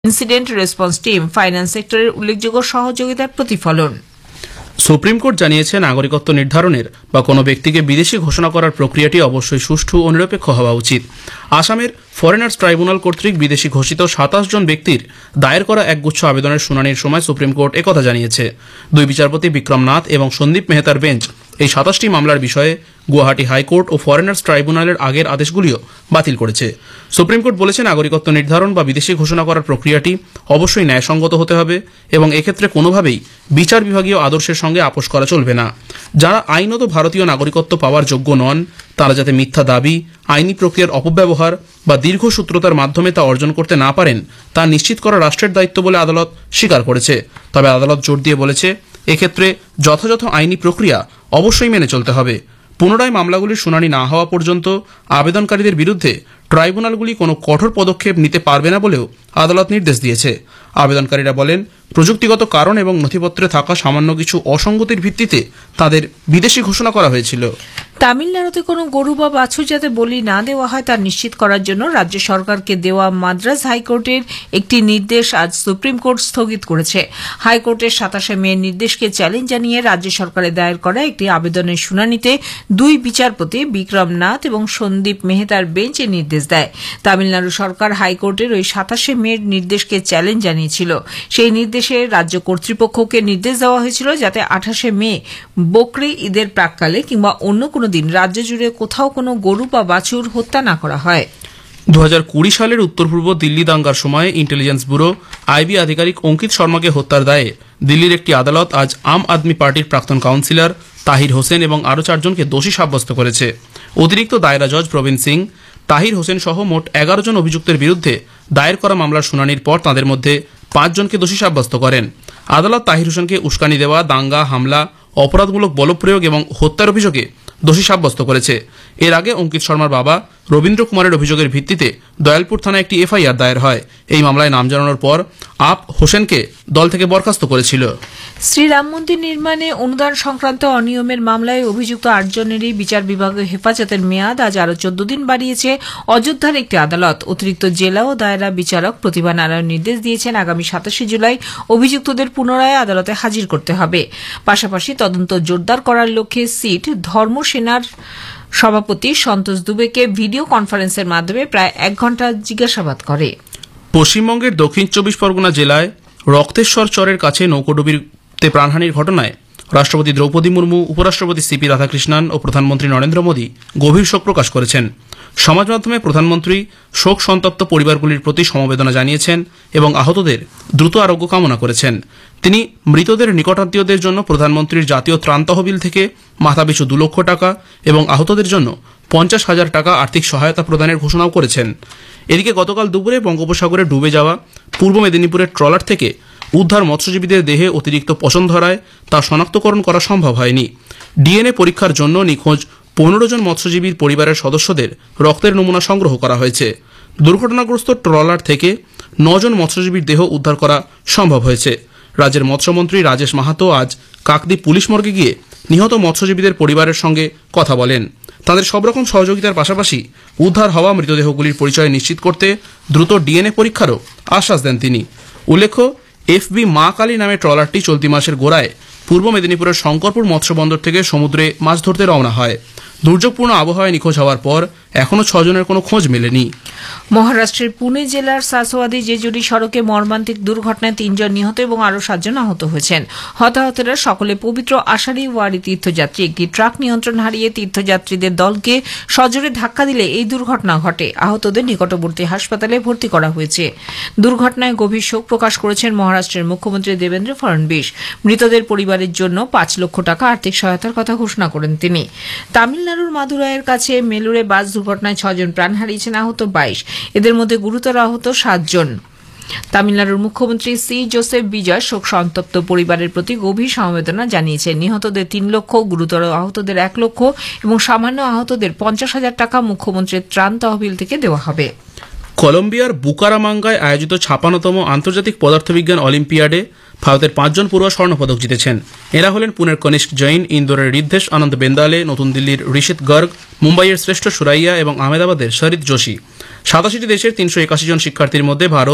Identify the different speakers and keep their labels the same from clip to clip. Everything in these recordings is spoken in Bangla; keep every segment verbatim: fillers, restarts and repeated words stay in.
Speaker 1: ইনসিডেন্ট রেসপন্স টিম ফাইন্যান্স সেক্টরের উল্লেখযোগ্য সহযোগিতার প্রতিফলন।
Speaker 2: সুপ্রিম কোর্ট জানিয়েছে, নাগরিকত্ব নির্ধারণের বা কোনো ব্যক্তিকে বিদেশি ঘোষণা করার প্রক্রিয়াটি অবশ্যই সুষ্ঠু ও নিরপেক্ষ হওয়া উচিত। আসামের ফরেনার্স ট্রাইব্যুনাল কর্তৃক বিদেশি ঘোষিত সাতাশ জন ব্যক্তির দায়ের করা একগুচ্ছ আবেদনের শুনানির সময় সুপ্রিম কোর্ট একথা জানিয়েছে। দুই বিচারপতি বিক্রম নাথ এবং সন্দীপ মেহতার বেঞ্চ এই সাতাশটি মামলার বিষয়ে গুয়াহাটি হাইকোর্ট ও ফরেনার্স ট্রাইব্যুনালের আগের আদেশগুলিও বাতিল করেছে। সুপ্রিম কোর্ট বলেছে, নাগরিকত্ব নির্ধারণ বা বিদেশি ঘোষণা করার প্রক্রিয়াটি অবশ্যই ন্যায়সঙ্গত হতে হবে এবং এক্ষেত্রে কোনোভাবেই বিচার বিভাগীয় আদর্শের সঙ্গে আপোষ করা চলবে না। যারা আইনত ভারতীয় নাগরিকত্ব পাওয়ার যোগ্য নন, তারা যাতে মিথ্যা দাবি, আইনি প্রক্রিয়ার অপব্যবহার বা দীর্ঘসূত্রতার মাধ্যমে তা অর্জন করতে না পারেন তা নিশ্চিত করা রাষ্ট্রের দায়িত্ব বলে আদালত স্বীকার করেছে। তবে আদালত জোর দিয়ে বলেছে, এক্ষেত্রে যথাযথ আইনি প্রক্রিয়া অবশ্যই মেনে চলতে হবে। পুনরায় মামলাগুলির শুনানি না হওয়া পর্যন্ত আবেদনকারীদের বিরুদ্ধে ট্রাইব্যুনালগুলি কোনো কঠোর পদক্ষেপ নিতে পারবে না বলেও আদালত নির্দেশ দিয়েছে। আবেদনকারীরা বলেন, প্রযুক্তিগত কারণ এবং নথিপত্রে থাকা সামান্য কিছু অসঙ্গতির ভিত্তিতে তাদের বিদেশি ঘোষণা করা হয়েছিল।
Speaker 1: তামিলনাড়ুতে কোনো গরু বা বাছুর যাতে বলি না দেওয়া হয় তা নিশ্চিত করার জন্য রাজ্য সরকারকে দেওয়া মাদ্রাজ হাইকোর্টের একটি নির্দেশ আজ সুপ্রিম কোর্ট স্থগিত করেছে। হাইকোর্টের সাতাশে মে নির্দেশকে চ্যালেঞ্জ জানিয়ে রাজ্য সরকারের দায়ের করা একটি আবেদনের শুনানিতে দুই বিচারপতি বিক্রম নাথ এবং সন্দীপ মেহতার বেঞ্চ এ নির্দেশ দেয়। তামিলনাড়ু সরকার হাইকোর্টের ওই সাতাশে মে নির্দেশকে চ্যালেঞ্জ জানিয়েছিল। সেই নির্দেশে রাজ্য কর্তৃপক্ষকে নির্দেশ দেওয়া হয়েছিল যাতে আঠাশে মে বকরি ঈদের প্রাক্কালে কিংবা অন্য কোনো দিন রাজ্য জুড়ে কোথাও কোনো গরু বা বাছুর হত্যা না করা হয়।
Speaker 2: দু হাজার কুড়ি সালের উত্তর পূর্ব দিল্লি দাঙ্গার সময় ইন্টেলিজেন্স ব্যুরো আইবি আধিকারিক অঙ্কিত শর্মাকে হত্যার দায়ে দিল্লির একটি আদালত আজ আম আদমি পার্টির প্রাক্তন কাউন্সিলর তাহির হোসেন এবং আরও চারজনকে দোষী সাব্যস্ত করেছে। অতিরিক্ত দায়রা জজ প্রবীণ সিং তাহির হোসেন সহ মোট এগারো জন অভিযুক্তের বিরুদ্ধে দায়ের করা মামলার শুনানির পর তাদের মধ্যে পাঁচজনকে দোষী সাব্যস্ত করেন। আদালত তাহির হোসেনকে উস্কানি দেওয়া, দাঙ্গা, হামলা, অপরাধমূলক বলপ্রয়োগ এবং হত্যার অভিযোগে দোষী সাব্যস্ত করেছে। এর আগে অঙ্কিত শর্মার বাবা রবীন্দ্র কুমারের অভিযোগের ভিত্তিতে দয়ালপুর থানায় একটি এফআইআর দায়ের হয়। এই মামলায় নাম জানানোর পর আপ হোসেনকে দল থেকে বরখাস্ত করেছিল।
Speaker 1: শ্রীরাম মন্দির নির্মাণে অনুদান সংক্রান্ত অনিয়মের মামলায় অভিযুক্ত আটজনেরই বিচার বিভাগীয় হেফাজতের মেয়াদ আজ আরও চোদ্দ দিন বাড়িয়েছে অযোধ্যার একটি আদালত। অতিরিক্ত জেলা ও দায়রা বিচারক প্রতিভা নারায়ণ নির্দেশ দিয়েছেন, আগামী সাতাশে জুলাই অভিযুক্তদের পুনরায় আদালতে হাজির করতে হবে। পাশাপাশি তদন্ত জোরদার করার লক্ষ্যে সিট ধর্ম সেনার সভাপতি সন্তোষ দুবেকে ভিডিও কনফারেন্সের মাধ্যমে প্রায় এক ঘণ্টা জিজ্ঞাসাবাদ করে।
Speaker 2: পশ্চিমবঙ্গের দক্ষিণ চব্বিশ পরগনা জেলায় রক্তেশ্বর চরের কাছে নৌকোডুবিতে প্রাণহানির ঘটনায় রাষ্ট্রপতি দ্রৌপদী মুর্মু, উপরাষ্ট্রপতি সিপি রাধাকৃষ্ণন ও প্রধানমন্ত্রী নরেন্দ্র মোদী গভীর শোক প্রকাশ করেছেন। সমাজ মাধ্যমে প্রধানমন্ত্রী শোক সন্তপ্ত পরিবারগুলির প্রতি সমবেদনা জানিয়েছেন এবং আহতদের দ্রুত আরোগ্য কামনা করেছেন। তিনি মৃতদের নিকটাত্মীয়দের জন্য প্রধানমন্ত্রীর জাতীয় ত্রাণ তহবিল থেকে মাথাপিছু দু লক্ষ টাকা এবং আহতদের জন্য পঞ্চাশ হাজার টাকা আর্থিক সহায়তা প্রদানের ঘোষণাও করেছেন। এদিকে গতকাল দুপুরে বঙ্গোপসাগরে ডুবে যাওয়া পূর্ব মেদিনীপুরের ট্রলার থেকে উদ্ধার মৎস্যজীবীদের দেহে অতিরিক্ত পচন ধরায় তা শনাক্তকরণ করা সম্ভব হয়নি। ডিএনএ পরীক্ষার জন্য নিখোঁজ পনেরো জন মৎস্যজীবীর পরিবারের সদস্যদের রক্তের নমুনা সংগ্রহ করা হয়েছে। দুর্ঘটনাগ্রস্ত ট্রলার থেকে নজন মৎস্যজীবীর দেহ উদ্ধার করা সম্ভব হয়েছে। রাজ্যের মৎস্যমন্ত্রী রাজেশ মাহাতো আজ কাকদ্বীপ পুলিশ মর্গে গিয়ে নিহত মৎস্যজীবীদের পরিবারের সঙ্গে কথা বলেন। তাদের সব রকম সহযোগিতার পাশাপাশি উদ্ধার হওয়া মৃতদেহগুলির পরিচয় নিশ্চিত করতে দ্রুত ডিএনএ পরীক্ষারও আশ্বাস দেন তিনি। উল্লেখ্য, এফবি মা কালী নামে ট্রলারটি চলতি মাসের গোড়ায় পূর্ব মেদিনীপুরের শঙ্করপুর মৎস্যবন্দর থেকে সমুদ্রে মাছ ধরতে রওনা হয়। দুর্যোগপূর্ণ আবহাওয়ায় নিখোঁজ হওয়ার পর এখনও ছজনের কোনো খোঁজ মেলেনি।
Speaker 1: মহারাষ্ট্রের পুনে জেলার সাসওয়াদি জেজুরি সড়কে মর্মান্তিক দুর্ঘটনায় তিনজন নিহত এবং আরও সাতজন আহত হয়েছেন। হতাহতরা সকলে পবিত্র আষাঢ়ি ওয়ারি তীর্থযাত্রী। একটি ট্রাক নিয়ন্ত্রণ হারিয়ে তীর্থযাত্রীদের দলকে সজোরে ধাক্কা দিলে এই দুর্ঘটনা ঘটে। আহতদের নিকটবর্তী হাসপাতালে ভর্তি করা হয়েছে। দুর্ঘটনায় গভীর শোক প্রকাশ করেছেন মহারাষ্ট্রের মুখ্যমন্ত্রী দেবেন্দ্র ফড়নবিস। মৃতদের পরিবারের জন্য পাঁচ লক্ষ টাকা আর্থিক সহায়তার কথা ঘোষণা করেন তিনি। তামিলনাড়ুর মাদুরাইয়ের কাছে মেলুরে বাস দুর্ঘটনায় ছজন প্রাণ হারিয়েছেন, আহত বাইশ। এদের মধ্যে গুরুতর আহত সাতজন। তামিলনাড়ুর মুখ্যমন্ত্রী সি জোসেফ বিজয় শোক সন্তপ্ত পরিবারের প্রতি গভীর সমবেদনা জানিয়েছেন। নিহতদের তিন লক্ষ, গুরুতর আহতদের এক লক্ষ এবং সামান্য আহতদের পঞ্চাশ হাজার টাকা মুখ্যমন্ত্রীর ত্রাণ তহবিল থেকে দেওয়া হবে।
Speaker 2: কলম্বিয়ার বুকারামাঙ্গায় আয়োজিত ছাপান্নতম আন্তর্জাতিক পদার্থবিজ্ঞান অলিম্পিয়াডে ভারতের পাঁচজন পড়ুয়া স্বর্ণপদক জিতেছেন। এরা হলেন পুনের কনিষ্ক জৈন, ইন্দোরের রিদ্ধেশ আনন্দ বেন্দালে, নতুন দিল্লির ঋষিত গর্গ, মুম্বাইয়ের শ্রেষ্ঠ সুরাইয়া এবং আহমেদাবাদের শরিত যোশী। সাতাশিটি দেশের তিনশো একাশি জন শিক্ষার্থীর মধ্যে ভারত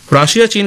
Speaker 2: রাশিয়া চীন